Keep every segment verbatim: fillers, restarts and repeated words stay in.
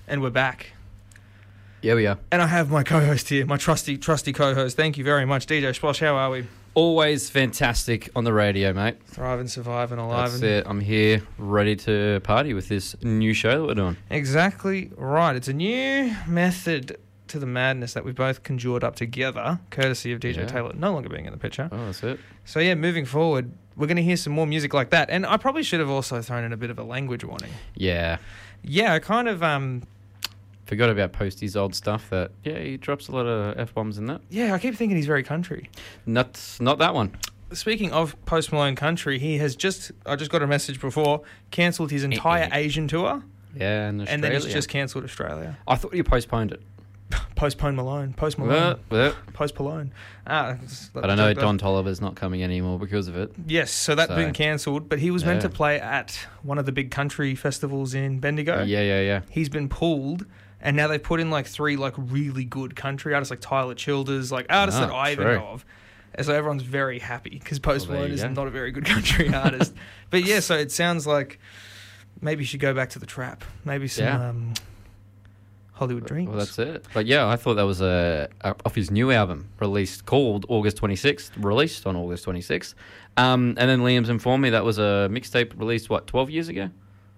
And we're back. Yeah, we are. And I have my co-host here, my trusty, trusty co-host. Thank you very much, D J Splosh. How are we? Always fantastic on the radio, mate. Thriving, surviving, alive. That's it. I'm here, ready to party with this new show that we're doing. Exactly right. It's a new method to the madness that we both conjured up together, courtesy of D J Yeah. Taylor no longer being in the picture. Oh, that's it. So yeah, moving forward, we're going to hear some more music like that. And I probably should have also thrown in a bit of a language warning. Yeah. Yeah, I kind of... um. Forgot about Posty's old stuff that, yeah, he drops a lot of F-bombs in that. Yeah, I keep thinking he's very country. Not, not that one. Speaking of Post Malone country, he has just, I just got a message before, cancelled his entire Asian tour. Yeah, and Australia. And then he's just cancelled Australia. I thought you postponed it. Postpone Malone. Post Malone. Well, well, Post Malone. Ah, I don't know, Don Tolliver's not coming anymore because of it. Yes, so that's So, been cancelled, but he was meant yeah. to play at one of the big country festivals in Bendigo. Yeah, yeah, yeah. He's been pulled, and now they've put in like three like really good country artists like Tyler Childers, like artists Ah, that I even true. know of. And so everyone's very happy because Post Well, there Malone you is go. not a very good country artist. But yeah, so it sounds like maybe you should go back to the trap. Maybe some Yeah. um, Hollywood Dreams. Well, that's it. But yeah, I thought that was a, a off his new album released called August twenty-sixth, released on August twenty-sixth. Um, and then Liam's informed me that was a mixtape released, what, twelve years ago?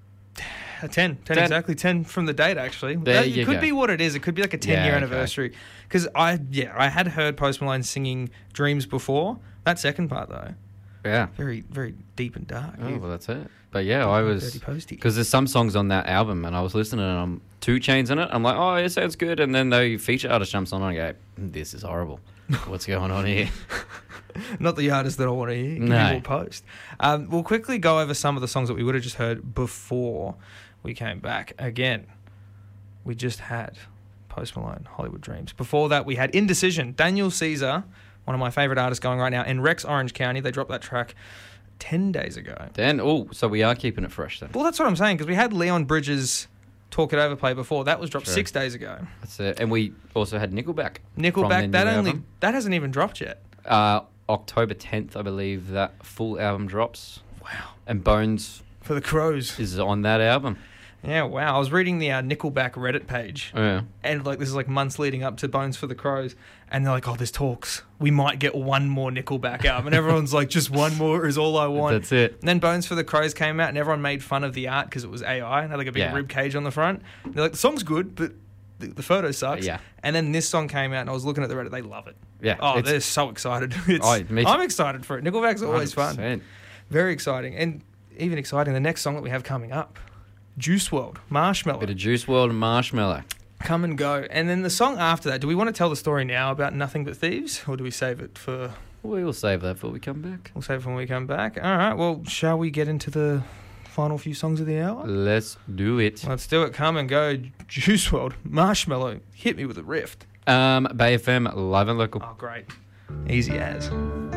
Uh, ten, ten, ten. exactly ten from the date actually. There That- you it could go. be what it is. It could be like a ten Yeah, year okay. anniversary. Because I yeah I had heard Post Malone singing Dreams before. That second part though, Yeah. very very deep and dark. Oh, You- well, that's it. But yeah, I was... Dirty Posty. Because there's some songs on that album, and I was listening, and I'm two chains in it. I'm like, oh, it sounds good. And then the feature artist jumps on, and I go, this is horrible. What's going on here? Not the artist that I want to hear. Give No. me more Post. Um, we'll quickly go over some of the songs that we would have just heard before we came back. Again, we just had Post Malone, Hollywood Dreams. Before that, we had Indecision, Daniel Caesar, one of my favourite artists going right now, in Rex Orange County. They dropped that track ten days ago. Then, oh, so we are keeping it fresh then. Well, that's what I'm saying, because we had Leon Bridges' Talk It Over play before. That was dropped True. six days ago. That's it. And we also had Nickelback. from Nickelback, their that new only album. that hasn't even dropped yet. Uh, October tenth, I believe, that full album drops. Wow. And Bones For the Crows. is on that album. Yeah, wow. I was reading the uh, Nickelback Reddit page. Yeah. And like this is like months leading up to Bones for the Crows, and they're like, "Oh, there's talks. We might get one more Nickelback album." And everyone's like, "Just one more is all I want." That's it. And then Bones for the Crows came out, and everyone made fun of the art because it was A I and had like a big Yeah. rib cage on the front. And they're like, "The song's good, but the, the photo sucks." Yeah. And then this song came out, and I was looking at the Reddit. They love it. Yeah. Oh, it's they're so excited. It's, Oh, me too. I'm excited for it. Nickelback's always one hundred fun. percent. Very exciting, and even exciting. The next song that we have coming up, Juice world, Marshmallow. Bit of Juice world and Marshmallow. Come and go. And then the song after that, do we want to tell the story now about Nothing But Thieves? Or do we save it for... We will save that for we come back. We'll save it for when we come back. All right, well, shall we get into the final few songs of the hour? Let's do it. Let's do it. Come and go. Juice world, Marshmallow. Hit me with a riff. Um, Bay F M, live and local. Oh, great. Easy as.